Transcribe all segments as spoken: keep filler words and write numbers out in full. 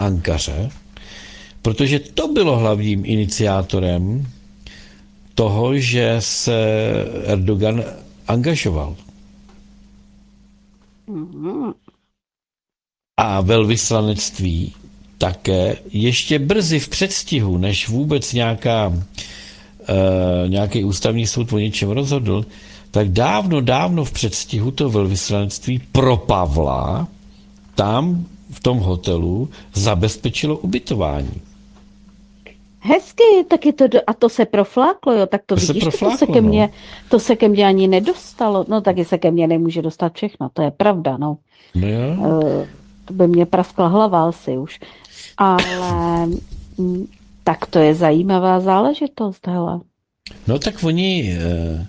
Ankaře, protože to bylo hlavním iniciátorem toho, že se Erdogan angažoval. Mhm. A velvyslanectví také ještě brzy v předstihu, než vůbec nějaká, uh, nějaký ústavní soud o něčem rozhodl, tak dávno, dávno v předstihu to velvyslanectví pro Pavla tam v tom hotelu zabezpečilo ubytování. Hezky, tak je to, do, a to se profláklo, jo, tak to, To se vidíš, to, to se profláklo, ke no. mně, to se ke mně ani nedostalo, no taky se ke mně nemůže dostat všechno, to je pravda, no. No jo. Uh, to by mě praskla hlava asi už, ale mm, tak to je zajímavá záležitost, hele. No tak oni, eh,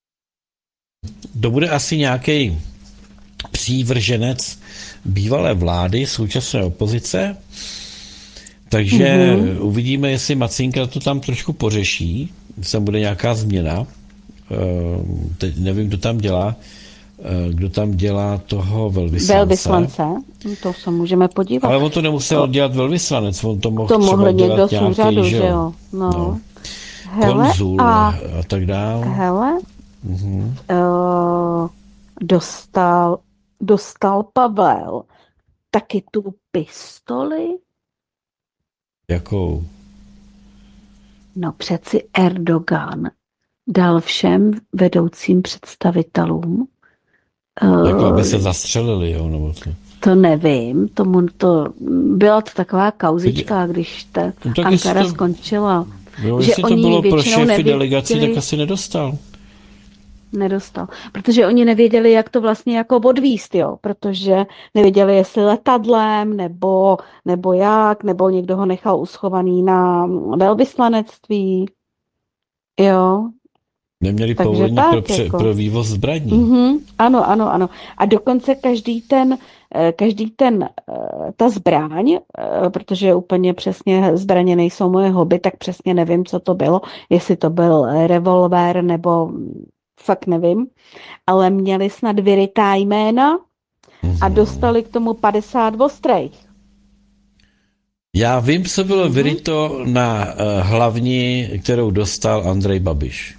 to bude asi nějaký přívrženec bývalé vlády, současné opozice, takže Mhm. uvidíme, jestli Macinka to tam trošku pořeší, jestli tam bude nějaká změna. Eh, teď nevím, kdo tam dělá, eh, kdo tam dělá toho velvyslance. Velvyslance, to se můžeme podívat. Ale on to nemusel dělat velvyslanec, on to mohl To třeba mohl někdo dělat z úřadu, nějaký, že jo, no. no, Hele, konzul a a tak dále. hele, Mhm. uh, dostal, dostal Pavel taky tu pistoli? Jakou? No přeci Erdogan dal všem vedoucím představitelům. Jako Uh, aby se zastřelili, jo, nebo to. to nevím, tomu to, byla to taková kauzička, když ta No tak jestli Ankara to- skončila, Jo, že jestli to oni bylo pro většinou šéfy nevěděli- delegací, tak asi nedostal. nedostal. Protože oni nevěděli, jak to vlastně jako odvíst, jo, protože nevěděli, jestli letadlem, nebo, nebo jak, nebo někdo ho nechal uschovaný na velvyslanectví, jo. Neměli Takže povolení tak, pro, pře- jako. pro vývoz zbraní. Mhm, ano, ano, ano. A dokonce každý ten, eh, každý ten, eh, ta zbraň, eh, protože úplně přesně zbraně nejsou moje hobby, tak přesně nevím, co to bylo, jestli to byl revolver nebo fakt nevím, ale měli snad vyrytá jména a dostali k tomu padesát ostrejch. Já vím, co bylo vyryto na uh, hlavní, kterou dostal Andrej Babiš.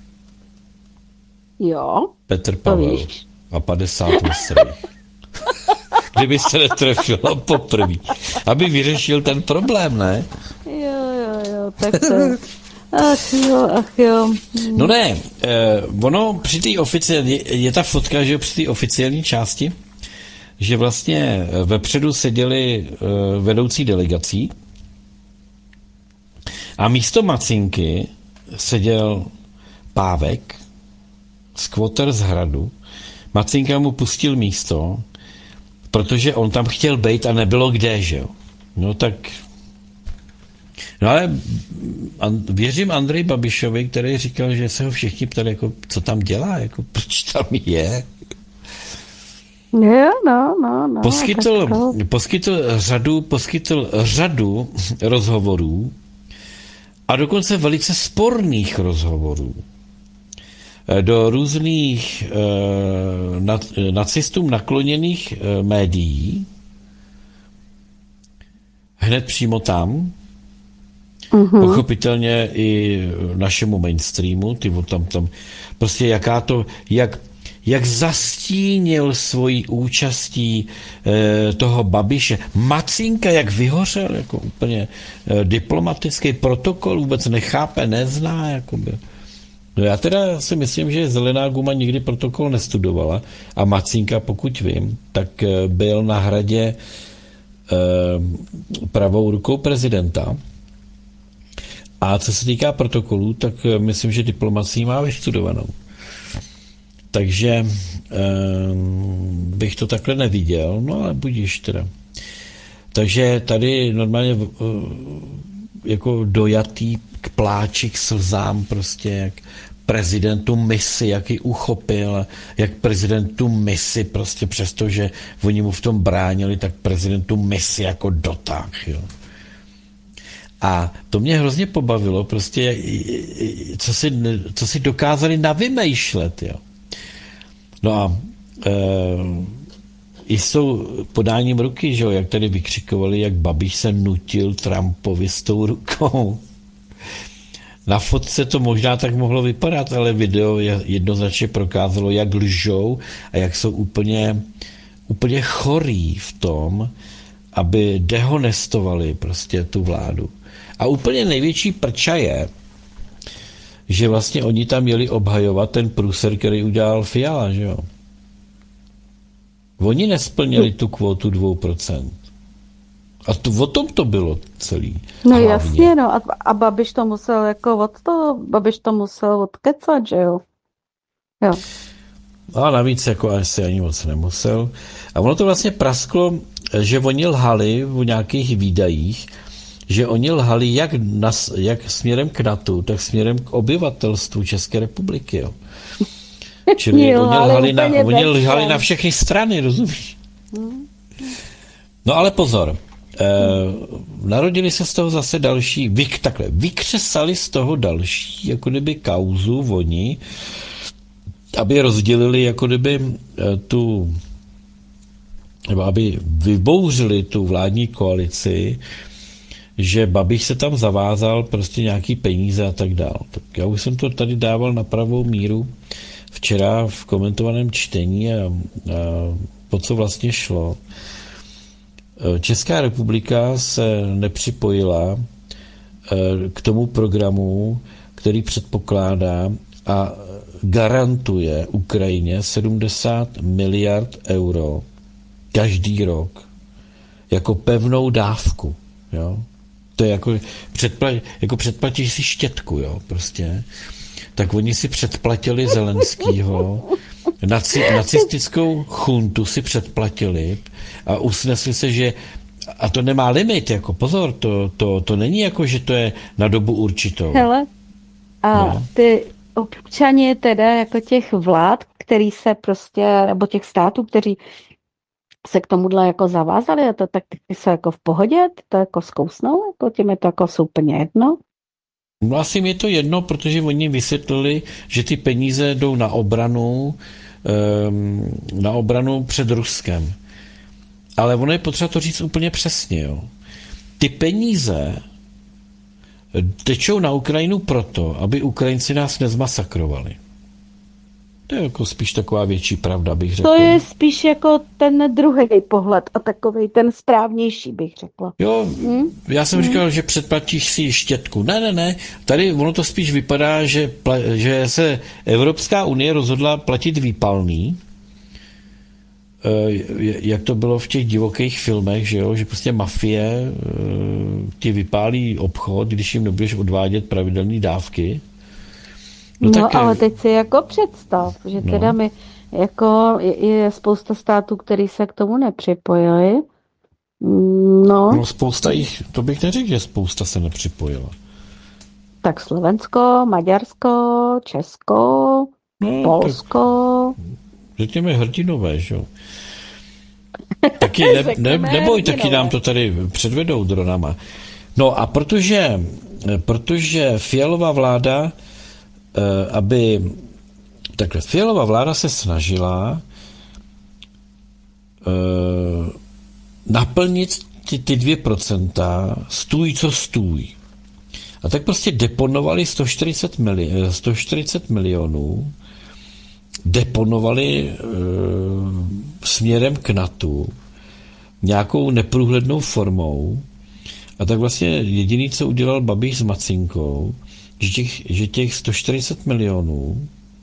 Jo, Petr to Pavel. víš. A padesát ostrých. Kdyby se netrefilo poprvé. Aby vyřešil ten problém, ne? Jo, jo, jo, tak to je. Ach jo, ach jo. No ne, eh, ono při té oficiální, je, je ta fotka, že při té oficiální části, že vlastně vepředu seděli eh, vedoucí delegací a místo Macinky seděl Pávek, skvoter z Hradu. Macinka mu pustil místo, protože on tam chtěl bejt a nebylo kde, že jo. No tak... No ale an, věřím Andrej Babišovi, který říkal, že se ho všichni ptali, jako, co tam dělá, jako, proč tam je. Jo, no, no, no. Poskytl, tak to- poskytl, řadu, poskytl řadu rozhovorů a dokonce velice sporných rozhovorů do různých eh, nad, nacistům nakloněných eh, médií, hned přímo tam, Mhm. pochopitelně i našemu mainstreamu, ty tam, tam, prostě jaká to, jak, jak zastínil svojí účastí eh, toho Babiše. Macinka, jak vyhořel, jako úplně eh, diplomatický protokol, vůbec nechápe, nezná, jakoby. No já teda si myslím, že Zelená guma nikdy protokol nestudovala a Macinka, pokud vím, tak eh, byl na Hradě eh, pravou rukou prezidenta. A co se týká protokolů, tak myslím, že diplomacii má vystudovanou. Takže eh, bych to takhle neviděl, no ale budíš teda. Takže tady normálně eh, jako dojatý k pláči, k slzám prostě, jak prezidentu misi, jak ji uchopil, jak prezidentu misi prostě přesto, že oni mu v tom bránili, tak prezidentu misi jako dotáh, jo. A to mě hrozně pobavilo, prostě, co si, co si dokázali navymýšlet, jo. No a e, i s tou podáním ruky, že jo, jak tady vykřikovali, jak Babiš se nutil Trumpovi s tou rukou. Na fotce to možná tak mohlo vypadat, ale video jednoznačně prokázalo, jak lžou a jak jsou úplně, úplně chorí v tom, aby dehonestovali prostě tu vládu. A úplně největší prča je, že vlastně oni tam měli obhajovat ten průser, který udělal Fiala, že jo. Oni nesplnili tu kvotu dvou procent. A to, o tom to bylo celý. No hlavně. jasně, no a, a Babiš to musel jako od toho, Babiš to musel odkecat, že jo. Jo. A navíc jako asi ani moc nemusel. A ono to vlastně prasklo, že oni lhali v nějakých výdajích, že oni lhali jak, na, jak směrem k NATO, tak směrem k obyvatelstvu České republiky, jo. Čili oni lhali, na, oni lhali na všechny strany, rozumíš? No ale pozor, eh, narodili se z toho zase další, vyk, takhle, vykřesali z toho další, jako kdyby kauzu oni, aby rozdělili jako kdyby eh, tu, nebo aby vybouřili tu vládní koalici, že Babiš se tam zavázal prostě nějaký peníze a tak dál. Tak já už jsem to tady dával na pravou míru včera v komentovaném čtení a, a po co vlastně šlo. Česká republika se nepřipojila k tomu programu, který předpokládá a garantuje Ukrajině sedmdesát miliard euro každý rok jako pevnou dávku. Jo? To je jako, předpla, jako předplatíš si štětku, jo, prostě. Tak oni si předplatili Zelenskýho, naci, nacistickou chuntu si předplatili a usnesli se, že a to nemá limit, jako pozor, to, to, to není jako, že to je na dobu určitou. Hele, a no. ty občani teda jako těch vlád, který se prostě, nebo těch států, kteří se k tomuhle jako zavázali a to tak ty jsou jako v pohodě, ty to jako zkousnou, jako tím je to jako úplně jedno. No asi mi je to jedno, protože oni vysvětlili, že ty peníze jdou na obranu, um, na obranu před Ruskem. Ale ono je potřeba to říct úplně přesně, jo. Ty peníze tečou na Ukrajinu proto, aby Ukrajinci nás nezmasakrovali. To je jako spíš taková větší pravda, bych řekl. To je spíš jako ten druhý pohled a takovej ten správnější, bych řekla. Jo, hmm? já jsem hmm. říkal, že předplatíš si štětku. Ne, ne, ne. Tady ono to spíš vypadá, že, pla, že se Evropská unie rozhodla platit výpalný, jak to bylo v těch divokých filmech, že jo, že prostě mafie ti vypálí obchod, když jim nebudeš odvádět pravidelné dávky. No, No no tak, ale teď si jako představ, že no. teda my, jako je, je spousta států, který se k tomu nepřipojili. No. No spousta jich, to bych neřekl, že spousta se nepřipojila. Tak Slovensko, Maďarsko, Česko, No, Polsko. Tak, řekněme hrdinové, že jo. Taky ne, ne, neboj, taky nám to tady předvedou dronama. No a protože, protože Fialová vláda aby takhle, Fialová vláda se snažila uh, naplnit ty, ty dvě procenta stůj, co stůj. A tak prostě deponovali sto čtyřicet, mili, sto čtyřicet milionů, deponovali uh, směrem k NATO nějakou neprůhlednou formou. A tak vlastně jediný, co udělal Babiš s Macinkou, že těch, že těch sto čtyřicet milionů uh,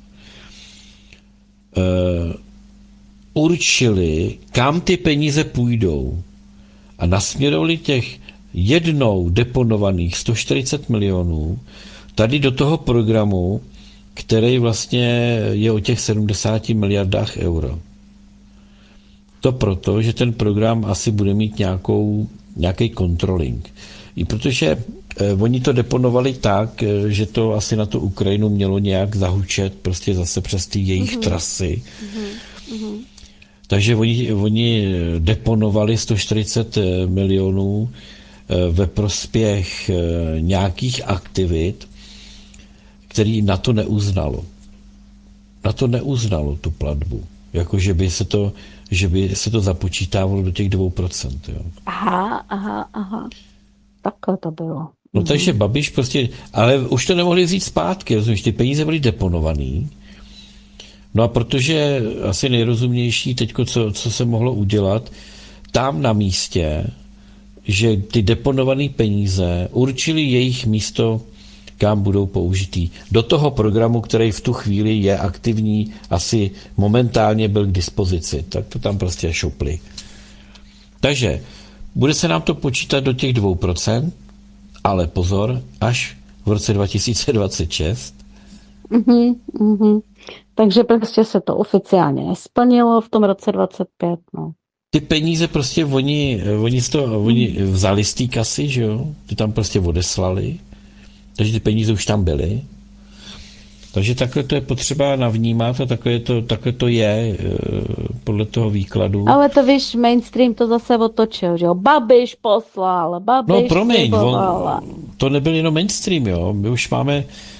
určili, kam ty peníze půjdou a nasměrovali těch jednou deponovaných sto čtyřicet milionů tady do toho programu, který vlastně je o těch sedmdesáti miliardách euro. To proto, že ten program asi bude mít nějakou, nějaký controlling. I protože eh, oni to deponovali tak, eh, že to asi na tu Ukrajinu mělo nějak zahučet prostě zase přes ty jejich mm-hmm. trasy. Mm-hmm. Takže oni, oni deponovali sto čtyřicet milionů eh, ve prospěch eh, nějakých aktivit, který na to neuznalo. Na to neuznalo tu platbu. Jakože by se to že by se to započítávalo do těch dvou procent. Jo. Aha, aha, aha. Takhle to bylo. No takže Babiš prostě, ale už to nemohli vzít zpátky, rozumíš, ty peníze byly deponovaný. No a protože asi nejrozumnější teďko, co, co se mohlo udělat, tam na místě, že ty deponované peníze určili jejich místo, kam budou použitý. Do toho programu, který v tu chvíli je aktivní, asi momentálně byl k dispozici. Tak to tam prostě šupli. Takže bude se nám to počítat do těch dvou procent, ale pozor, až v roce dva tisíce dvacet šest. Mhm, mhm. Takže prostě se to oficiálně nesplnilo v tom roce dvacet pět, no. Ty peníze prostě oni, oni, z toho, oni vzali z té kasy, že jo? Ty tam prostě odeslali. Takže ty peníze už tam byly. Takže takhle to je potřeba navnímat a takhle to, takhle to je podle toho výkladu. Ale to víš, mainstream to zase otočil, že jo? Babiš poslal, Babiš No promiň, slibovala. on, to nebyl jenom mainstream, jo. My už máme,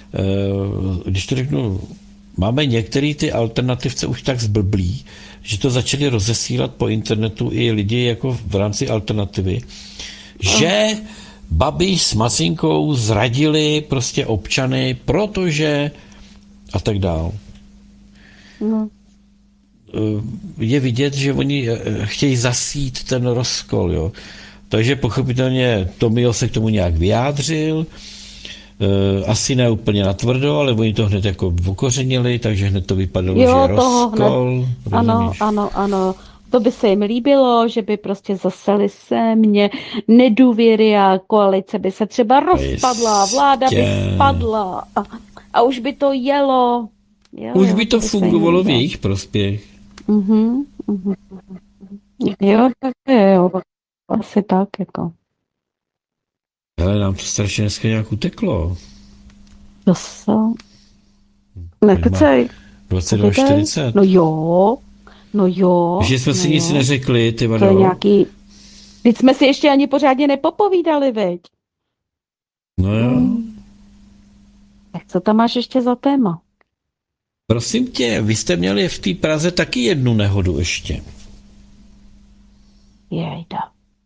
když to řeknu, máme některé ty alternativce už tak zblblí, že to začali rozesílat po internetu i lidi jako v rámci alternativy, že Babiš s Macinkou zradili prostě občany, protože a tak dál. No. Je vidět, že oni chtějí zasít ten rozkol, jo. Takže pochopitelně Tomio se k tomu nějak vyjádřil, asi ne úplně natvrdo, ale oni to hned jako okořenili, takže hned to vypadalo, Jo, že je toho rozkol. hned. Ano, ano, ano. To by se jim líbilo, že by prostě zaseli se mě nedůvěry a koalice by se třeba rozpadla, vláda by spadla a, a už by to jelo. jelo už by to, by fungovalo v jejich prospěch. Mhm, mhm. Jo, tak jo, asi tak jako. Ale nám to strašně dneska nějak uteklo. To jsou. Nekecej. dvacet dva čtyřicet. No jo, no jo. Že jsme no si nic jo. neřekli, ty vado. To je nějaký... Teď jsme si ještě ani pořádně nepopovídali, veď. No jo. Hmm. Tak co tam máš ještě za téma? Prosím tě, vy jste měli v té Praze taky jednu nehodu ještě. Jejda.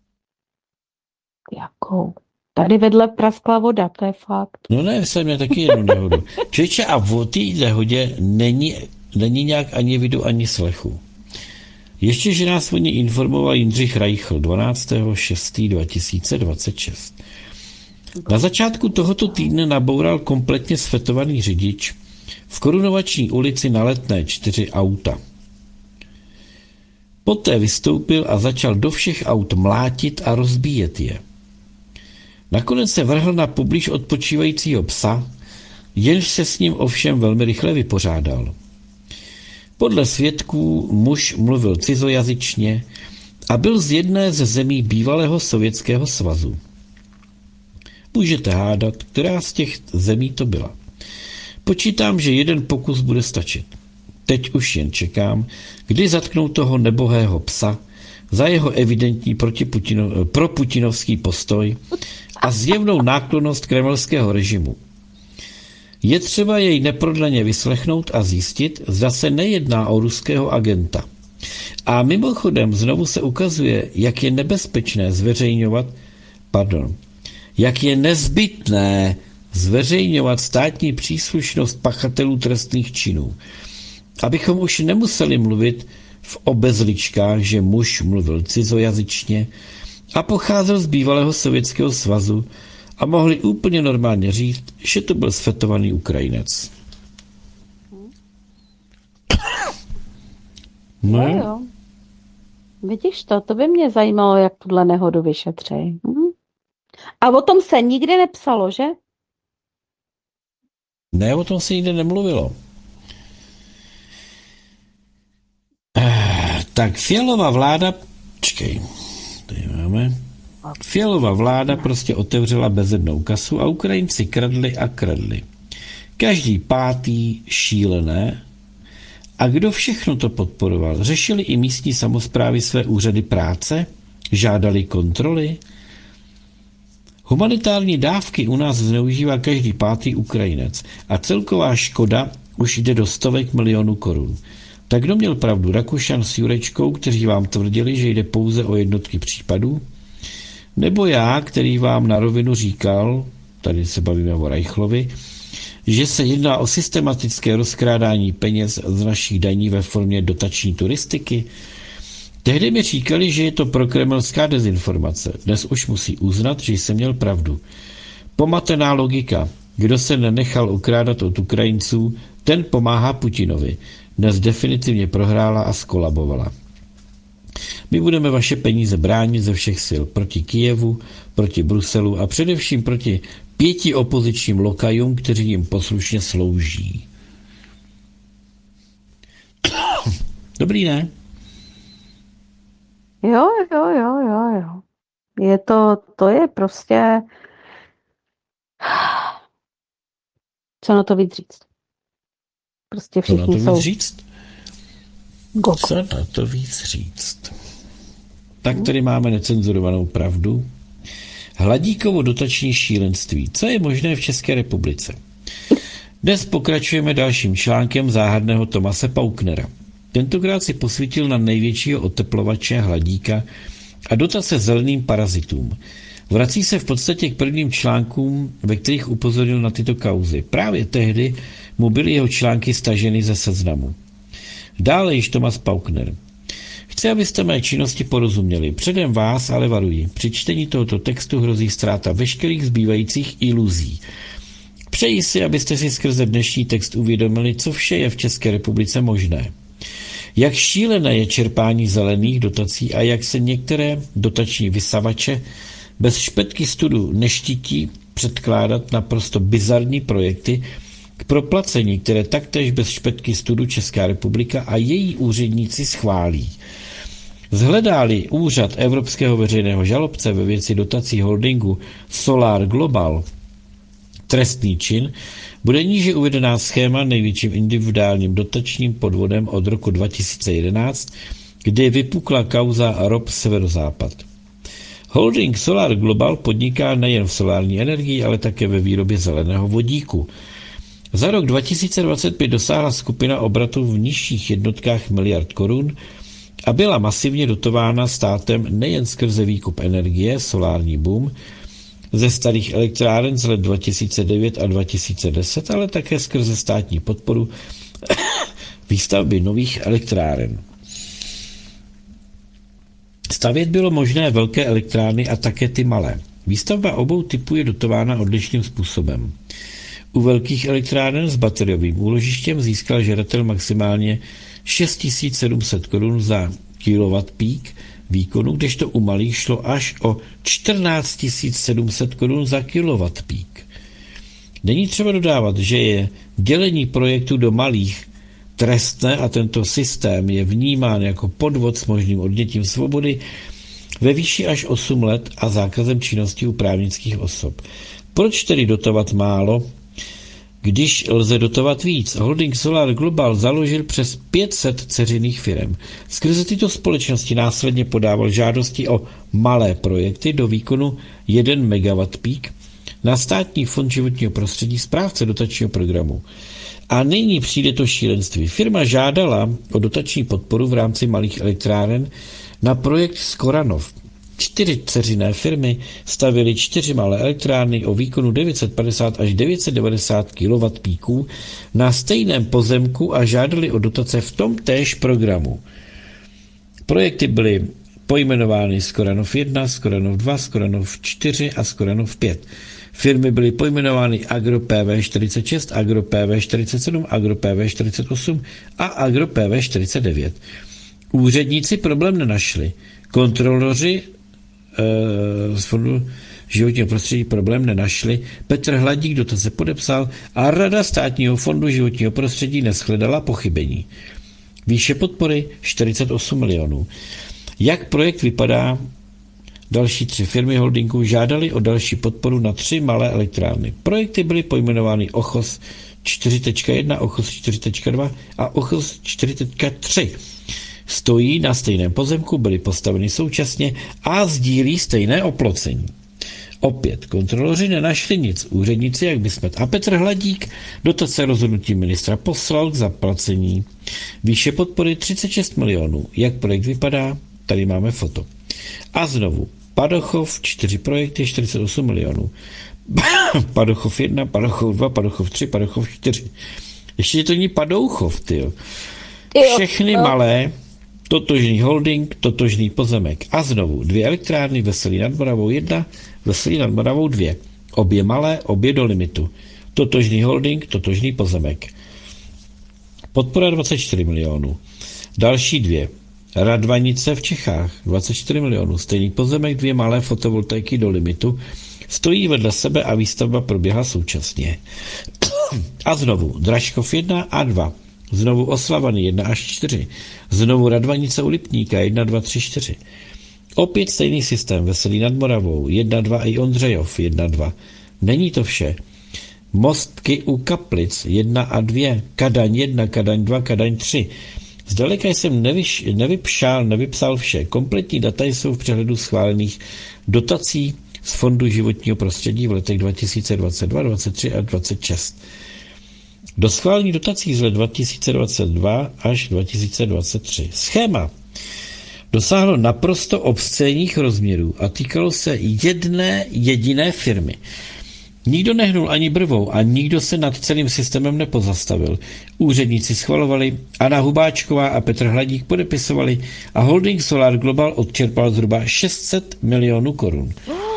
Jakou? Tady vedle praskla voda, to je fakt. No ne, vy jste měli taky jednu nehodu. Čeče, a o té nehodě není, není nějak ani vidu, ani slechu. Ještě, že nás o ní informoval Jindřich Reichl dvanáctého šestého dva tisíce dvacet šest. Na začátku tohoto týdne naboural kompletně sfetovaný řidič v Korunovační ulici na Letné čtyři auta. Poté vystoupil a začal do všech aut mlátit a rozbíjet je. Nakonec se vrhl na poblíž odpočívajícího psa, jenž se s ním ovšem velmi rychle vypořádal. Podle svědků muž mluvil cizojazyčně a byl z jedné ze zemí bývalého Sovětského svazu. Můžete hádat, která z těch zemí to byla. Počítám, že jeden pokus bude stačit. Teď už jen čekám, kdy zatknou toho nebohého psa za jeho evidentní protiputino, proputinovský postoj a zjevnou náklonnost kremelského režimu. Je třeba jej neprodleně vyslechnout a zjistit, zda se nejedná o ruského agenta. A mimochodem znovu se ukazuje, jak je nebezpečné zveřejňovat, pardon, jak je nezbytné zveřejňovat státní příslušnost pachatelů trestných činů. Abychom už nemuseli mluvit v obezličkách, že muž mluvil cizojazyčně a pocházel z bývalého Sovětského svazu a mohli úplně normálně říct, že to byl sfetovaný Ukrajinec. No jo. Vidíš to, to by mě zajímalo, jak tuhle nehodu vyšetřejí. Hm? A o tom se nikdy nepsalo, že? Ne, o tom se nikdy nemluvilo. Tak Fialová vláda, čkej, tady máme, Fialová vláda prostě otevřela bezednou kasu a Ukrajinci kradli a kradli. Každý pátý šílené. A kdo všechno to podporoval? Řešili i místní samosprávy své úřady práce? Žádali kontroly? Humanitární dávky u nás zneužívá každý pátý Ukrajinec a celková škoda už jde do stovek milionů korun. Tak kdo měl pravdu? Rakušan s Jurečkou, kteří vám tvrdili, že jde pouze o jednotky případů? Nebo já, který vám na rovinu říkal, tady se bavíme o Reichlovi, že se jedná o systematické rozkrádání peněz z našich daní ve formě dotační turistiky? Tehdy mi říkali, že je to prokremelská dezinformace. Dnes už musí uznat, že jsem měl pravdu. Pomatená logika. Kdo se nenechal okrádat od Ukrajinců, ten pomáhá Putinovi. Dnes definitivně prohrála a skolabovala. My budeme vaše peníze bránit ze všech sil proti Kyjevu, proti Bruselu a především proti pěti opozičním lokajům, kteří jim poslušně slouží. Dobrý, ne? Jo, jo, jo, jo, jo. Je to, to je prostě... Co na to víc říct? Prostě Co na všichni to jsou... víc říct? Goko. Co na to víc říct? Tak tady máme necenzurovanou pravdu. Hladíkovo dotační šílenství. Co je možné v České republice? Dnes pokračujeme dalším článkem záhadného Tomase Pauknera. Tentokrát si posvítil na největšího oteplovače Hladíka a dotace zeleným parazitům. Vrací se v podstatě k prvním článkům, ve kterých upozornil na tyto kauzy. Právě tehdy mu byly jeho články staženy ze seznamu. Dále již Tomas Paukner. Chci, abyste mé činnosti porozuměli. Předem vás ale varuji. Při čtení tohoto textu hrozí ztráta veškerých zbývajících iluzí. Přeji si, abyste si skrze dnešní text uvědomili, co vše je v České republice možné. Jak šílené je čerpání zelených dotací a jak se některé dotační vysavače bez špetky studu neštítí předkládat naprosto bizarní projekty k proplacení, které taktéž bez špetky studu Česká republika a její úředníci schválí. Zhledá-li úřad Evropského veřejného žalobce ve věci dotací holdingu Solar Global trestný čin, bude níže uvedená schéma největším individuálním dotačním podvodem od roku dva tisíce jedenáct, kdy vypukla kauza Rob Severozápad. Holding Solar Global podniká nejen v solární energii, ale také ve výrobě zeleného vodíku. Za rok dva tisíce dvacet pět dosáhla skupina obratu v nižších jednotkách miliard korun a byla masivně dotována státem nejen skrze výkup energie, solární boom, ze starých elektráren z let dva tisíce devět a dva tisíce deset, ale také skrze státní podporu výstavby nových elektráren. Stavět bylo možné velké elektrárny a také ty malé. Výstavba obou typů je dotována odlišným způsobem. U velkých elektráren s bateriovým úložištěm získal žadatel maximálně šest tisíc sedm set korun za kilowatt peak výkonu, kdežto u malých šlo až o čtrnáct tisíc sedm set korun za kilowatt peak. Není třeba dodávat, že je dělení projektu do malých trestné a tento systém je vnímán jako podvod s možným odnětím svobody ve výši až osm let a zákazem činnosti u právnických osob. Proč tedy dotovat málo, když lze dotovat víc? Holding Solar Global založil přes pět set dceřiných firem. Skrze tyto společnosti následně podával žádosti o malé projekty do výkonu jeden megawatt peak na Státní fond životního prostředí, správce dotačního programu. A nyní přijde to šílenství. Firma žádala o dotační podporu v rámci malých elektráren na projekt Skoranov. Čtyři dceřiné firmy stavěly čtyři malé elektrárny o výkonu devět set padesát až devět set devadesát kilowatt peaků na stejném pozemku a žádali o dotace v tom též programu. Projekty byly pojmenovány Skoranov jedna, Skoranov dva, Skoranov čtyři a Skoranov pět. Firmy byly pojmenovány Agro P V čtyřicet šest, Agro P V čtyřicet sedm, Agro P V čtyřicet osm a Agro P V čtyřicet devět. Úředníci problém nenašli. Kontroloři z Fondu životního prostředí problém nenašli. Petr Hladík dotace podepsal a Rada Státního fondu životního prostředí neshledala pochybení. Výše podpory čtyřicet osm milionů. Jak projekt vypadá? Další tři firmy holdingu žádali o další podporu na tři malé elektrárny. Projekty byly pojmenovány Ochos čtyři tečka jedna, Ochos čtyři tečka dva a Ochos čtyři tečka tři. Stojí na stejném pozemku, byly postaveny současně a sdílí stejné oplocení. Opět, kontroloři nenašli nic, úředníci jak Bismet a Petr Hladík dotace rozhodnutí ministra poslal k zaplacení. Výše podpory třicet šest milionů. Jak projekt vypadá? Tady máme foto. A znovu, Padochov, čtyři projekty, čtyřicet osm milionů. Padochov jedna, Padochov dva, Padochov tři, Padochov čtyři. Ještě to není Padouchov, tyjo. Všechny malé, totožný holding, totožný pozemek. A znovu dvě elektrárny, Veselí nad Moravou jedna, Veselí nad Moravou dvě. Obě malé, obě do limitu. Totožný holding, totožný pozemek. Podpora dvacet čtyři milionů. Další dvě. Radvanice v Čechách, dvacet čtyři milionů. Stejný pozemek, dvě malé fotovoltaiky do limitu. Stojí vedle sebe a výstavba proběhla současně. A znovu Dražkov jedna a dva. Znovu Oslavany jedna až čtyři. Znovu Radvanice u Lipníka jedna, dva, tři, čtyři. Opět stejný systém Veselí nad Moravou jedna, dva i Ondřejov jedna, dva. Není to vše. Mostky u Kaplic jedna a dvě. Kadaň jedna, Kadaň dva, Kadaň tři. Zdaleka jsem nevyš, nevypšal, nevypsal vše. Kompletní data jsou v přehledu schválených dotací z Fondu životního prostředí v letech dva tisíce dvacet dva, dvacet tři a dvacet šest. Do schválení dotací z let dva tisíce dvacet dva až dva tisíce dvacet tři. Schéma dosáhlo naprosto obscénních rozměrů a týkalo se jedné jediné firmy. Nikdo nehnul ani brvou a nikdo se nad celým systémem nepozastavil. Úředníci schvalovali, Anna Hubáčková a Petr Hladík podepisovali a holding Solar Global odčerpal zhruba šest set milionů korun.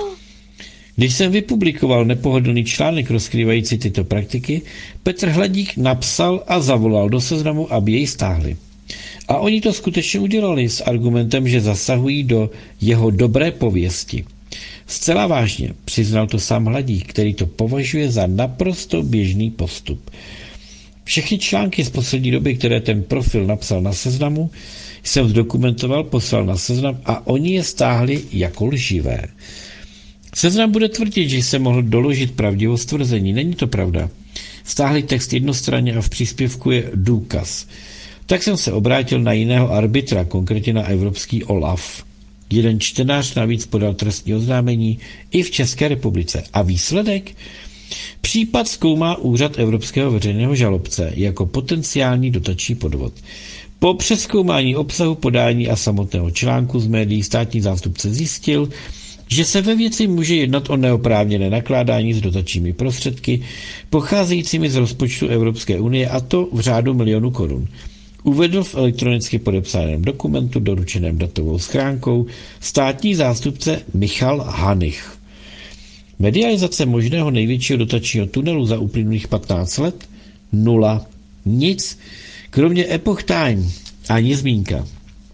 Když jsem vypublikoval nepohodlný článek rozkrývající tyto praktiky, Petr Hladík napsal a zavolal do Seznamu, aby jej stáhli. A oni to skutečně udělali s argumentem, že zasahují do jeho dobré pověsti. Zcela vážně přiznal to sám Hladík, který to považuje za naprosto běžný postup. Všechny články z poslední doby, které ten profil napsal na Seznamu, jsem zdokumentoval, poslal na Seznam a oni je stáhli jako lživé. Seznam bude tvrdit, že jsem mohl doložit pravdivost tvrzení. Není to pravda. Stáhli text jednostranně a v příspěvku je důkaz. Tak jsem se obrátil na jiného arbitra, konkrétně na evropský OLAF. Jeden čtenář navíc podal trestní oznámení i v České republice. A výsledek? Případ zkoumá úřad Evropského veřejného žalobce jako potenciální dotační podvod. Po přezkoumání obsahu podání a samotného článku z médií státní zástupce zjistil, že se ve věci může jednat o neoprávněné nakládání s dotačními prostředky pocházejícími z rozpočtu Evropské unie, a to v řádu milionů korun. Uvedl v elektronicky podepsaném dokumentu doručeném datovou schránkou státní zástupce Michal Hanich. Medializace možného největšího dotačního tunelu za uplynulých patnáct let? Nula. Nic. Kromě Epoch Time ani zmínka.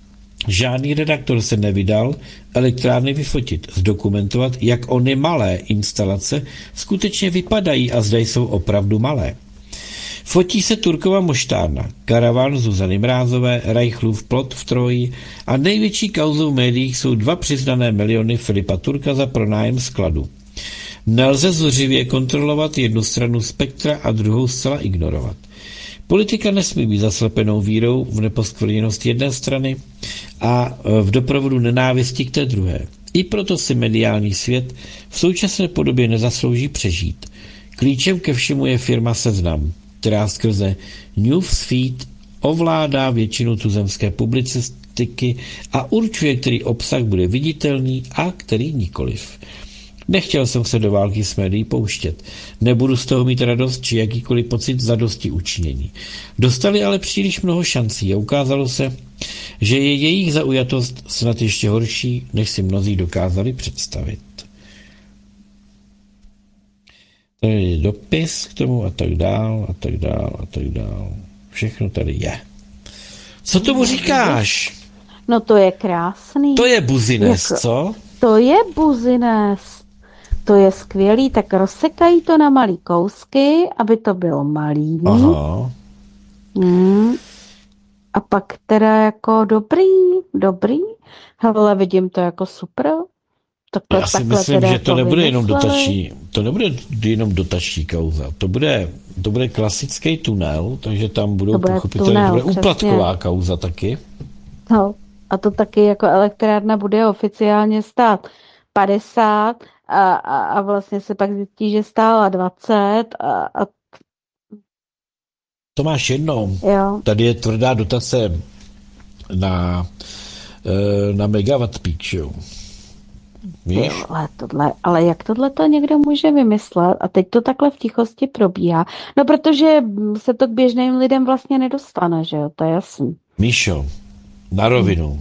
Žádný redaktor se nevydal elektrárny vyfotit, zdokumentovat, jak ony malé instalace skutečně vypadají a zda jsou opravdu malé. Fotí se Turkova moštárna, karavan Zuzany Mrázové, Reichlův plot v Troji a největší kauzou v médiích jsou dva přiznané miliony Filipa Turka za pronájem skladu. Nelze zuřivě kontrolovat jednu stranu spektra a druhou zcela ignorovat. Politika nesmí být zaslepenou vírou v neposkvrněnost jedné strany a v doprovodu nenávisti k té druhé. I proto si mediální svět v současné podobě nezaslouží přežít. Klíčem ke všemu je firma Seznam, která skrze newsfeed ovládá většinu tuzemské publicistiky a určuje, který obsah bude viditelný a který nikoliv. Nechtěl jsem se do války s médií pouštět. Nebudu z toho mít radost či jakýkoliv pocit zadosti učinění. Dostali ale příliš mnoho šancí a ukázalo se, že je jejich zaujatost snad ještě horší, než si mnozí dokázali představit. Tady je dopis k tomu a tak dál, a tak dál, a tak dál. Všechno tady je. Co tomu říkáš? No to je krásný. To je buzines, jako, co? To je buzines. To je skvělý, tak rozsekají to na malý kousky, aby to bylo malý. Aha. Mm. A pak teda jako dobrý, dobrý. Hele, vidím to jako super. Takhle, Já si myslím, že to nebude jenom dotační, to nebude jenom dotační kauza. To bude, to bude klasický tunel, takže tam budou pochopitelně bude úplatková kauza taky. No, a to taky jako elektrárna bude oficiálně stát padesát a, a, a vlastně se pak zjistí, že stála dvacet a, a To máš jedno. jo. Tady je tvrdá dotace na, eh, na megawatt peak, jo. Víš? Jo, ale, tohle, ale jak tohle to někdo může vymyslet a teď to takhle v tichosti probíhá? No protože se to k běžným lidem vlastně nedostane, že jo, to je jasný. Míšo, na rovinu.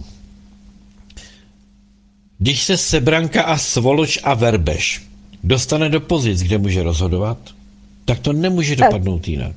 Když se Sebranka a Svoloč a Verbeš dostane do pozic, kde může rozhodovat, tak to nemůže dopadnout jinak.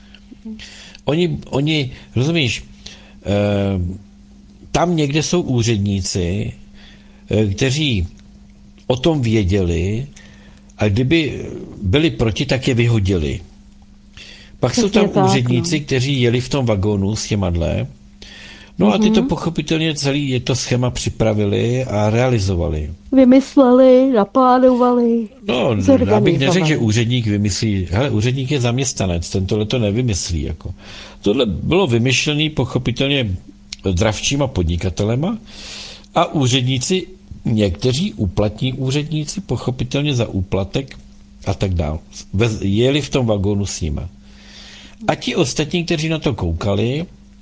Oni, oni rozumíš, eh, tam někde jsou úředníci, eh, kteří o tom věděli a kdyby byli proti, tak je vyhodili. Pak jsou tam tak, úředníci, no. kteří jeli v tom vagónu s těma dle. No a ty to pochopitelně celý je to schéma připravili a realizovali. Vymysleli, naplánovali, No, já bych neřekl, že úředník vymyslí. Hele, úředník je zaměstnanec, ten tohle to nevymyslí. Jako. Tohle bylo vymyšlené pochopitelně dravčíma podnikatelema a úředníci, někteří úplatní úředníci, pochopitelně za úplatek a tak dál. Jeli v tom vagónu s nima. A ti ostatní, kteří na to koukali,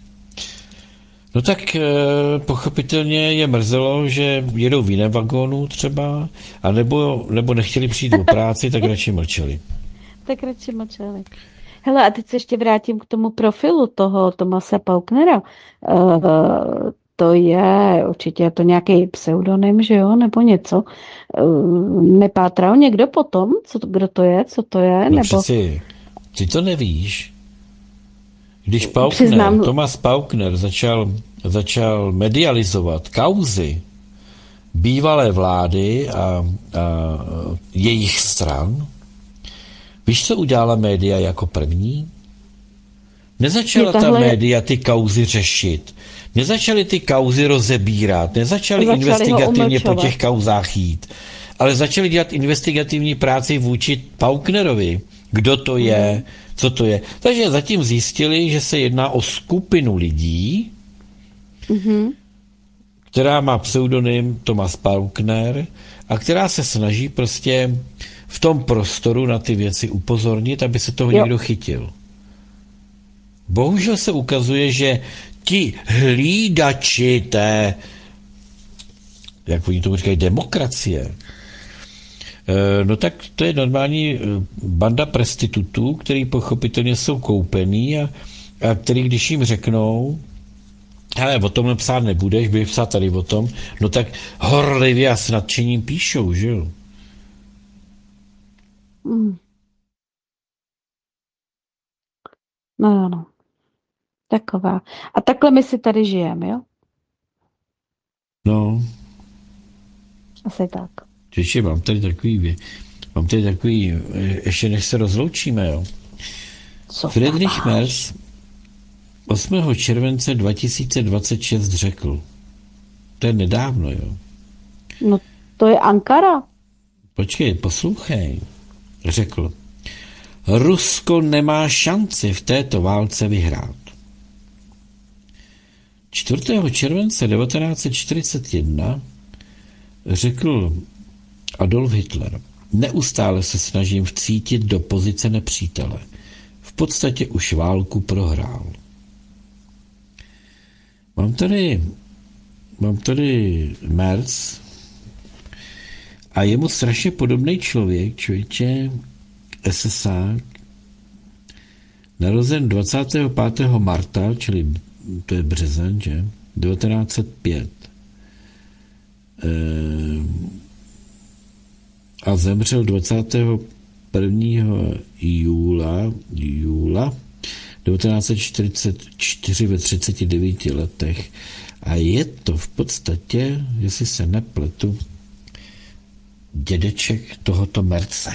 no tak e, pochopitelně je mrzelo, že jedou v jiném vagónu třeba, a nebo, nebo nechtěli přijít do práci, tak radši mlčeli. Tak radši mlčeli. Hele, a teď se ještě vrátím k tomu profilu toho Thomase Pauknera. Uh, to je, určitě je to nějaký pseudonym, že jo, nebo něco. Uh, nepátral někdo potom, co, kdo to je, co to je, No nebo... přeci, ty to nevíš. Když Paukner, Přiznám- Thomas Paukner začal, začal medializovat kauzy bývalé vlády a, a jejich stran, víš, co udělala média jako první? Nezačala Je ta tahle- média ty kauzy řešit. Nezačaly ty kauzy rozebírat. Nezačaly Začali ho investigativně po umlčovat. těch kauzách jít. Ale začali dělat investigativní práci vůči Pauknerovi. Kdo to je, co to je. Takže zatím zjistili, že se jedná o skupinu lidí, Mhm. která má pseudonym Thomas Paukner a která se snaží prostě v tom prostoru na ty věci upozornit, aby se toho Jo. někdo chytil. Bohužel se ukazuje, že ti hlídači té, jak oni tomu říkají, demokracie, eh, no tak to je normální eh, banda prostitutů, který pochopitelně jsou koupený a, a který, když jim řeknou, hele, o tomhle psát nebudeš, budeš psát tady o tom, no tak horlivě a s nadšením píšou, že jo? Mm. No jo, no. Taková. A takhle my si tady žijeme, jo? No, Asi tak. Češi, mám tady takový, vě- mám tady takový, eh, ještě než se rozloučíme, jo. Co Friedrich tam máš? Merz osmého července dva tisíce dvacet šest řekl, to je nedávno, jo. No to je Ankara. Počkej, poslouchej. Řekl, Rusko nemá šanci v této válce vyhrát. čtvrtého července devatenáct set čtyřicet jedna řekl Adolf Hitler, neustále se snažím vcítit do pozice nepřítele. V podstatě už válku prohrál. Mám tady, mám tady Merz a je mu strašně podobný člověk, člověče, esesák, narozen dvacátého pátého marta, čili to je březen, že? devatenáct set pět. Ehm, a zemřel dvacátého prvního júla, júla devatenáct set čtyřicet čtyři ve třiceti devíti letech. A je to v podstatě, jestli se nepletu, dědeček tohoto Merce.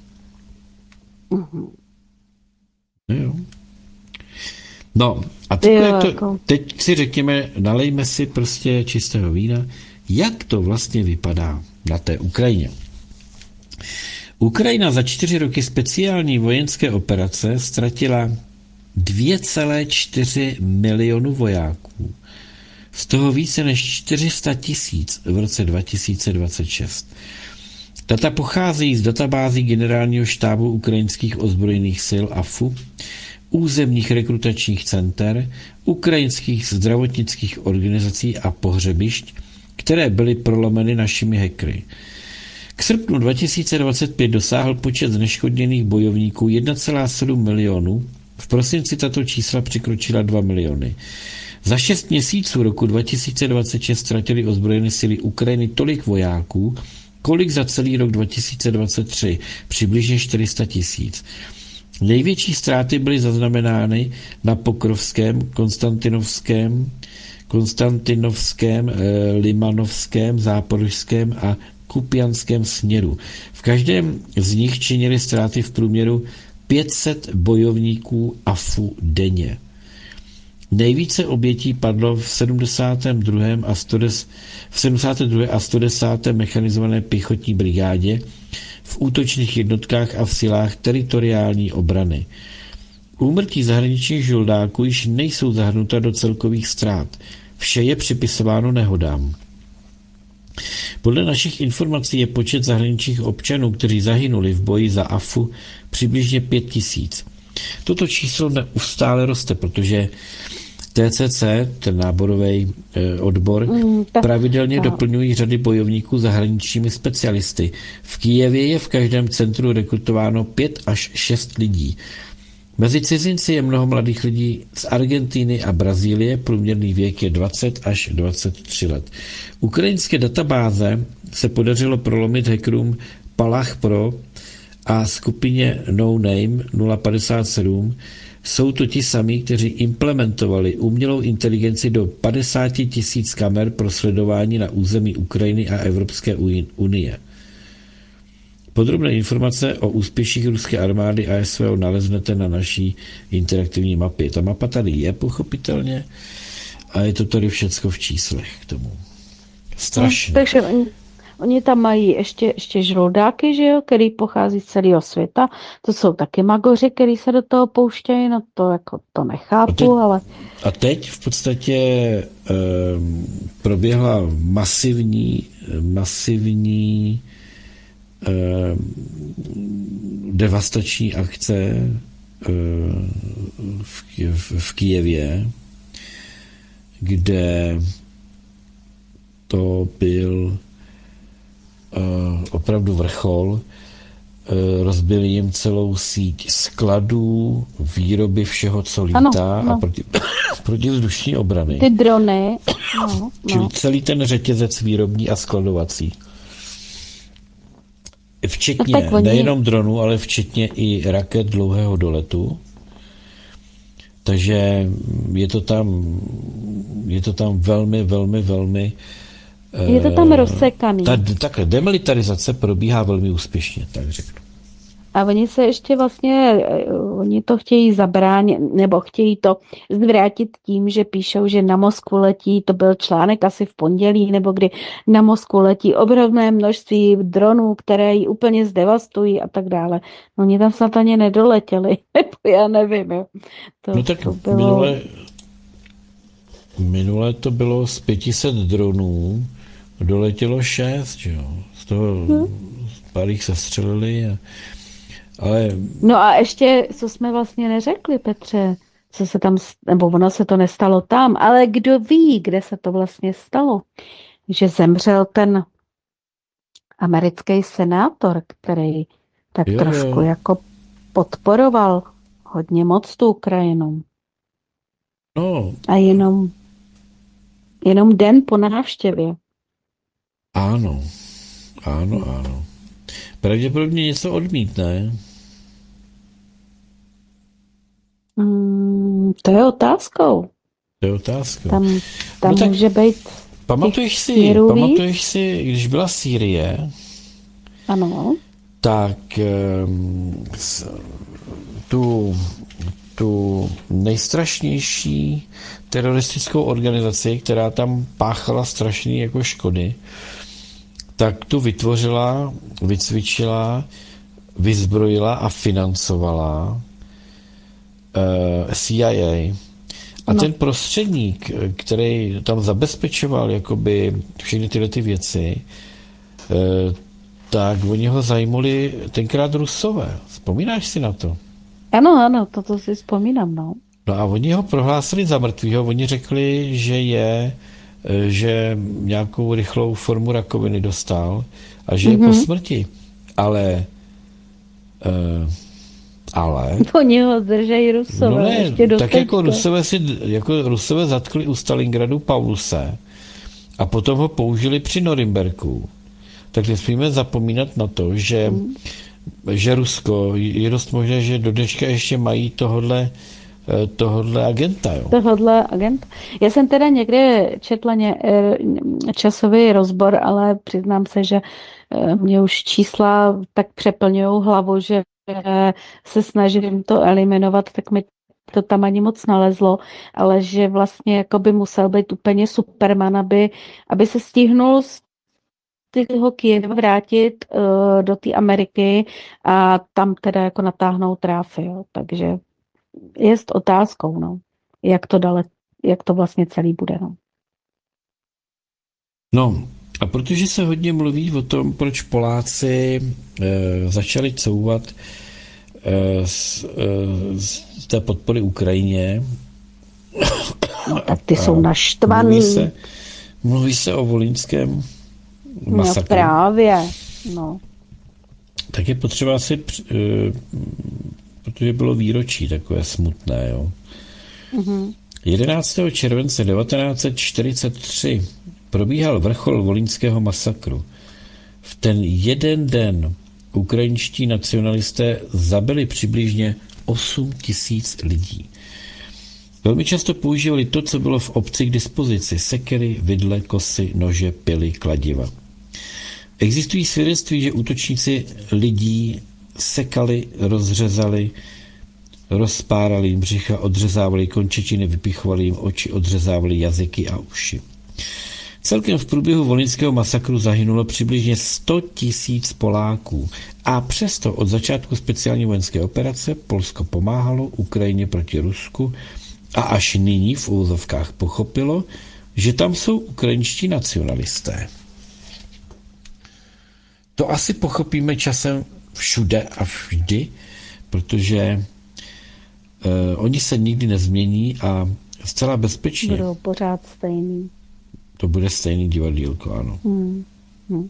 Mhm. No jo. No a Jo, teď, jak to, jako- teď si řekněme, nalejme si prostě čistého vína, jak to vlastně vypadá na té Ukrajině. Ukrajina za čtyři roky speciální vojenské operace ztratila dvě celé čtyři milionu vojáků. Z toho více než čtyři sta tisíc v roce dva tisíce dvacet šest. Data pocházejí z databází Generálního štábu ukrajinských ozbrojených sil A F U, územních rekrutačních center, ukrajinských zdravotnických organizací a pohřebišť, které byly prolomeny našimi hackery. K srpnu dva tisíce dvacet pět dosáhl počet zneškodněných bojovníků jedna celá sedm milionů, v prosinci tato čísla překročila dva miliony. Za šest měsíců roku dva tisíce dvacet šest ztratili ozbrojené síly Ukrajiny tolik vojáků, kolik za celý rok dva tisíce dvacet tři, přibližně čtyři sta tisíc. Největší ztráty byly zaznamenány na Pokrovském, Konstantinovském, Konstantinovském, Limanovském, Záporožském a Kupianském směru. V každém z nich činily ztráty v průměru pět set bojovníků A F U denně. Nejvíce obětí padlo v sedmdesátém druhém a sto desátém v sedmdesátém druhém a sto desátém mechanizované pěchotní brigádě, v útočných jednotkách a v silách teritoriální obrany. Úmrtí zahraničních žoldáků již nejsou zahrnuta do celkových ztrát. Vše je připisováno nehodám. Podle našich informací je počet zahraničních občanů, kteří zahynuli v boji za A F U, přibližně pět tisíc. Toto číslo neustále roste, protože T C C, ten náborový e, odbor, mm, tak, pravidelně tak. doplňují řady bojovníků zahraničními specialisty. V Kyjevě je v každém centru rekrutováno pět až šest lidí. Mezi cizinci je mnoho mladých lidí z Argentiny a Brazílie, průměrný věk je dvacet až dvacet tři let. Ukrajinské databáze se podařilo prolomit hackerům Palach Pro a skupině No Name nula padesát sedm. Jsou to ti samí, kteří implementovali umělou inteligenci do padesát tisíc kamer pro sledování na území Ukrajiny a Evropské unie. Podrobné informace o úspěších ruské armády a S V O naleznete na naší interaktivní mapě. Ta mapa tady je pochopitelně a je to tady všecko v číslech k tomu. Strašně. No, takže oni, oni tam mají ještě, ještě žoldáky, že jo, který pochází z celého světa. To jsou taky magoři, který se do toho pouštějí, no to jako to nechápu, a teď, ale... A teď v podstatě eh, proběhla masivní, masivní eh, devastační akce eh, v, v, v Kyjevě, kde to byl uh, opravdu vrchol. Uh, rozbili jim celou síť skladů, výroby všeho, co lítá, ano, no. a proti, protivzdušní obrany. Ty drony. No, Čili no. celý ten řetězec výrobní a skladovací. Včetně no, oni... nejenom dronů, ale včetně i raket dlouhého doletu. Takže je to tam, je to tam velmi, velmi, velmi Je to tam rozsekaný. Ta, takhle, demilitarizace probíhá velmi úspěšně, tak řeknu. A oni se ještě vlastně, oni to chtějí zabránit, nebo chtějí to zvrátit tím, že píšou, že na Moskvu letí, to byl článek asi v pondělí, nebo kdy na Moskvu letí obrovné množství dronů, které ji úplně zdevastují a tak dále. No oni tam snad ani nedoletěli, nebo já nevím. Jo. To, no tak to bylo... minule, minule to bylo z pěti set dronů, doletělo šest, jo. Z toho hmm. pár jich sestřelili a ale... No a ještě, co jsme vlastně neřekli, Petře, co se tam, nebo ono se to nestalo tam, ale kdo ví, kde se to vlastně stalo, že zemřel ten americký senátor, který tak jo, trošku jo. jako podporoval hodně moc tu Ukrajinu. No. A jenom, jenom den po návštěvě. Ano, ano, ano. Pravděpodobně něco odmítne. Mm, to je otázkou. To je otázka. Tam, tam no může být. Pamatuješ si, pamatuješ si, když byla Sýrie, ano. tak tu, tu nejstrašnější teroristickou organizaci, která tam páchala strašný jako škody, tak tu vytvořila, vycvičila, vyzbrojila a financovala uh, C I A. A no. ten prostředník, který tam zabezpečoval jakoby všechny tyhle ty věci, uh, tak oni ho zajmuli tenkrát Rusové. Vzpomínáš si na to? Ano, ano, toto si vzpomínám, no. No a oni ho prohlásili za mrtvýho, oni řekli, že je, že nějakou rychlou formu rakoviny dostal a že je Mhm. po smrti. Ale, uh, ale, Oni ho držejí Rusové no ne, ještě do tak jako teďka. Rusové si, jako Rusové zatkli u Stalingradu Pauluse a potom ho použili při Norimberku. Tak nesmíme zapomínat na to, že, že Rusko, je dost možné, že do dneška ještě mají tohodle, eh, tohodle agenta, jo. Tohodle agent. Já jsem teda někde četla ně, eh, časový rozbor, ale přiznám se, že eh, mě už čísla tak přeplňují hlavu, že eh, se snažím to eliminovat, tak mi to tam ani moc nalezlo, ale že vlastně jako by musel být úplně Superman, aby, aby se stihnul z toho Kyjeva vrátit uh, do té Ameriky a tam teda jako natáhnout tráfy, jo. Takže je s otázkou, no, jak to dále, jak to vlastně celý bude, no. No, a protože se hodně mluví o tom, proč Poláci e, začali couvat e, z, e, z té podpory Ukrajině, No tak ty a jsou naštvaný. mluví se, mluví se o volyňském No masakru, právě, no. tak je potřeba si, při- e, protože bylo výročí takové smutné, jo. Mhm. jedenáctého července devatenáct set čtyřicet tři probíhal vrchol volyňského masakru. V ten jeden den ukrajinští nacionalisté zabili přibližně osm tisíc lidí. Velmi často používali to, co bylo v obci k dispozici. Sekery, vidle, kosy, nože, pily, kladiva. Existují svědectví, že útočníci lidí sekali, rozřezali, rozpárali jim břicha, odřezávali končetiny, vypichovali jim oči, odřezávali jazyky a uši. Celkem v průběhu volyňského masakru zahynulo přibližně sto tisíc Poláků a přesto od začátku speciální vojenské operace Polsko pomáhalo Ukrajině proti Rusku a až nyní v úvozovkách pochopilo, že tam jsou ukrajinští nacionalisté. To asi pochopíme časem všude a vždy, protože uh, oni se nikdy nezmění a zcela bezpečně Budou pořád stejný. to bude stejný divadýlko, ano. Hmm. Hmm.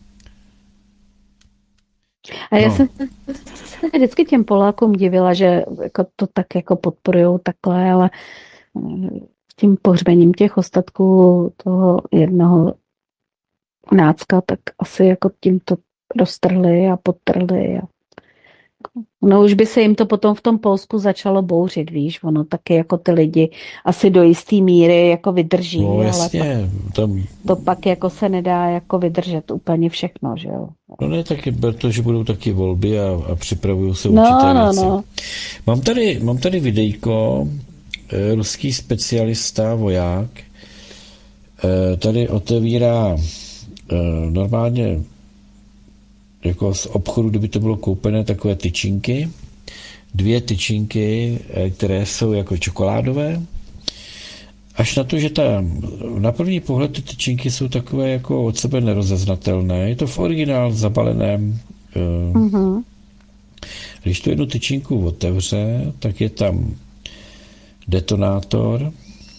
A já No. jsem se vždycky těm Polákům divila, že jako to tak jako podporujou takhle, ale mm, tím pohřbením těch ostatků toho jednoho nácka, tak asi jako tím to roztrhli a podtrhli. A... No už by se jim to potom v tom Polsku začalo bouřit, víš, ono taky jako ty lidi asi do jistý míry jako vydrží, No ale pak jasně, tam, to pak jako se nedá jako vydržet úplně všechno, že jo. no ne taky, protože budou taky volby a, a připravují se No, určité no, věci. no. Mám tady, mám tady videjko, eh, ruský specialista, voják, eh, tady otevírá eh, normálně jako z obchodu, kdyby to bylo koupené, takové tyčinky, dvě tyčinky, eh, které jsou jako čokoládové, až na to, že ta, na první pohled ty tyčinky jsou takové jako od sebe nerozeznatelné. Je to v originál zabaleném. eh, Mhm. Když tu jednu tyčinku otevře, tak je tam detonátor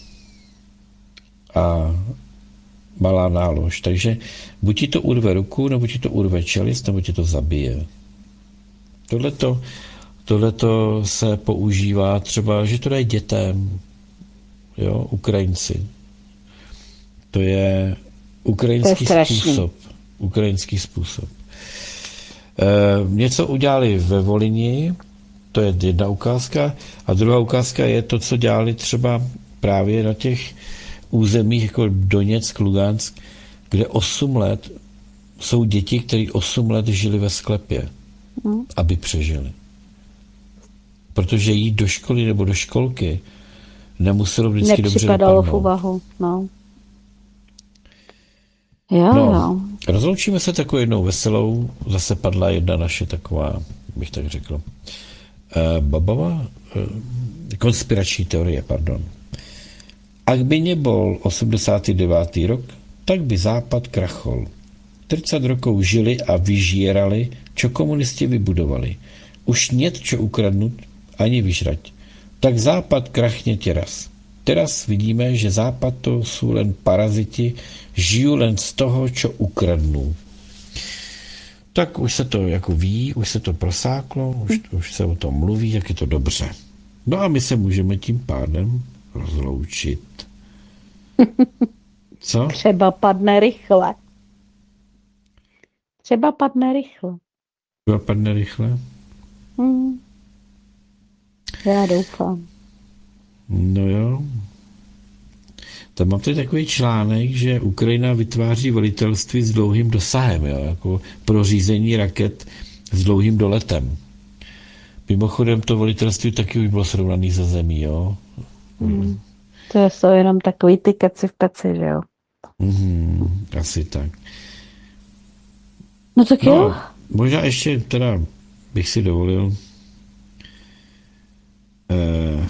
a malá nálož. Takže buď ti to urve ruku, nebo ti to urve čelist, nebo ti to zabije. Tohleto, tohleto se používá třeba, že to dají dětem, jo, Ukrajinci. To je ukrajinský To je strašný. způsob. Ukrajinský způsob. E, něco udělali ve Volyni, to je jedna ukázka, a druhá ukázka je to, co dělali třeba právě na těch územích jako Doněck, Lugansk, kde osm let jsou děti, které osm let žili ve sklepě, Mm. aby přežili. Protože jít do školy nebo do školky nemuselo vždycky dobře Nepřipadalo v dopadnout. úvahu, no. Jo, No, jo. rozloučíme se takovou jednou veselou, zase padla jedna naše taková, bych tak řekl, eh, babava, eh, konspirační teorie, pardon. Ak by nebol osemdesiaty devátý rok, tak by Západ krachol. tridsať rokov žili a vyžírali, čo komunisti vybudovali. Už niet čo ukradnúť ani vyžrať. Tak západ krachne teraz. Teraz vidíme, že západ to sú len paraziti, žijú len z toho, čo ukradnú. Tak už se to jako ví, už se to prosáklo, už, už se o tom mluví, jak je to dobře. No a my se můžeme tím pádem rozloučit. Co? Třeba padne rychle. Třeba padne rychle. Třeba padne rychle? Hmm. Já doufám. No jo. Tam mám tady takový článek, že Ukrajina vytváří velitelství s dlouhým dosahem, jo, jako pro řízení raket s dlouhým doletem. Mimochodem to velitelství taky už bylo srovnaný ze zemí, jo. Hmm. To jsou jenom takový ty keci v peci, že jo. Mm, asi tak. No tak no, jo. Možná ještě teda bych si dovolil eh,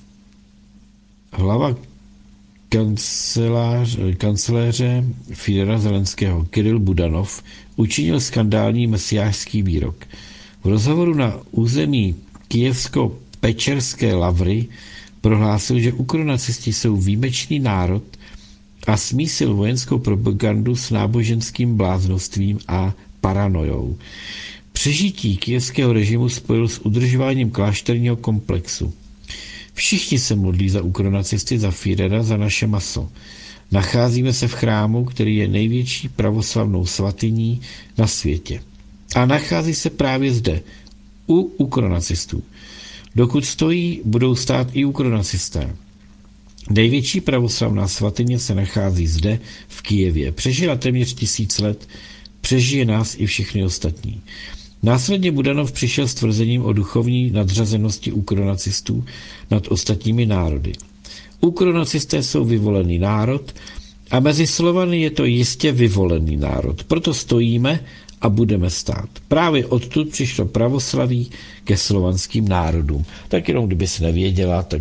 hlava kancelář, kanceláře Fidela Zelenského Kiril Budanov učinil skandální mesiářský výrok. V rozhovoru na území Kijevsko-Pečerské Lavry prohlásil, že ukronacisti jsou výjimečný národ a smísil vojenskou propagandu s náboženským bláznostvím a paranojou. Přežití kijevského režimu spojil s udržováním klášterního komplexu. Všichni se modlí za ukronacisty, za Führera, za naše maso. Nacházíme se v chrámu, který je největší pravoslavnou svatyní na světě. A nachází se právě zde, u ukronacistů. Dokud stojí, budou stát i ukronacisté. Největší pravoslavná svatyně se nachází zde, v Kyjevě. Přežila téměř tisíc let, přežije nás i všechny ostatní. Následně Budanov přišel s tvrzením o duchovní nadřazenosti ukronacistů nad ostatními národy. Ukronacisté jsou vyvolený národ a mezi Slovany je to jistě vyvolený národ. Proto stojíme a budeme stát. Právě odtud přišlo pravoslaví ke slovanským národům. Tak jenom kdybys nevěděla, tak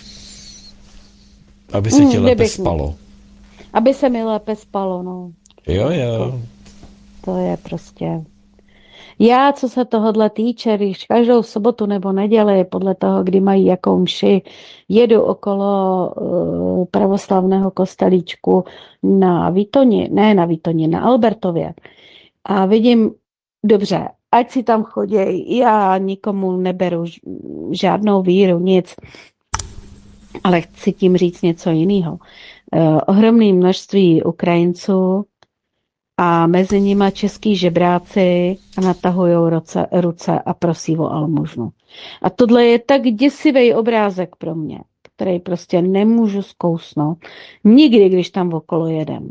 aby se ti lépe spalo. Aby se mi lépe spalo, no. Jo, jo. To je prostě... Já, co se tohodle týče, když každou sobotu nebo neděli, podle toho, kdy mají jakou mši, jedu okolo uh, pravoslavného kostelíčku na Výtoni, ne na Výtoni, na Albertově. A vidím, dobře, ať si tam chodí, já nikomu neberu žádnou víru, nic, ale chci tím říct něco jiného. Uh, ohromné množství Ukrajinců, a mezi nimi český žebráci a natahujou ruce, ruce a prosí o almužnu. A tohle je tak děsivý obrázek pro mě, který prostě nemůžu zkousnout nikdy, když tam okolo jedem.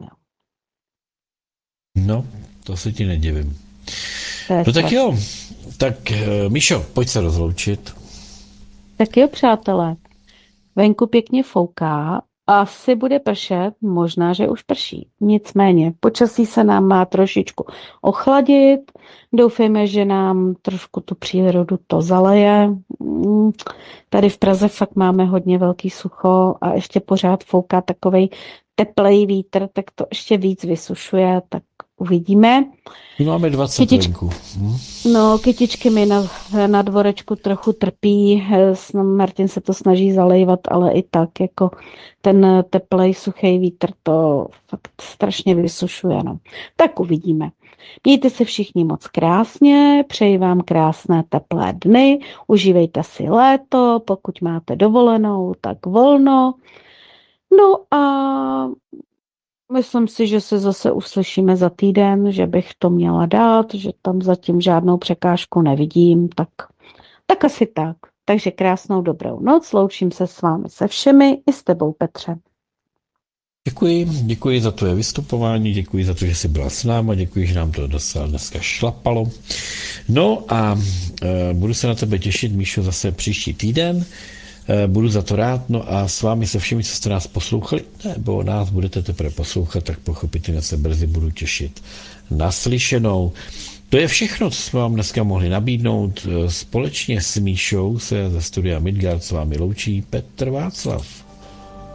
No, to se ti nedivím. No tak jo, tak Míšo, pojď se rozloučit. Tak jo, přátelé, venku pěkně fouká, asi bude pršet, možná, že už prší. Nicméně, počasí se nám má trošičku ochladit. Doufejme, že nám trošku tu přírodu to zaleje. Tady v Praze fakt máme hodně velký sucho a ještě pořád fouká takovej teplej vítr, tak to ještě víc vysušuje, tak uvidíme. My máme dvacet Kytič... venku. Hm? No, kytičky mi na, na dvorečku trochu trpí, Martin se to snaží zalejvat, ale i tak, jako ten teplej, suchý vítr to fakt strašně vysušuje. No. Tak uvidíme. Mějte se všichni moc krásně, přeji vám krásné teplé dny, užívejte si léto, pokud máte dovolenou, tak volno. No a myslím si, že se zase uslyšíme za týden, že bych to měla dát, že tam zatím žádnou překážku nevidím, tak, tak asi tak. Takže krásnou dobrou noc, loučím se s vámi se všemi i s tebou, Petře. Děkuji, děkuji za tvoje vystupování, děkuji za to, že jsi byla s náma, děkuji, že nám to dneska šlapalo. No a e, budu se na tebe těšit, Míšo, zase příští týden. Budu za to rád, no a s vámi se všemi, co jste nás poslouchali, nebo nás budete teprve poslouchat, tak pochopitelně se brzy budu těšit naslyšenou. To je všechno, co jsme vám dneska mohli nabídnout. Společně s Míšou se ze studia Midgard s vámi loučí Petr Václav.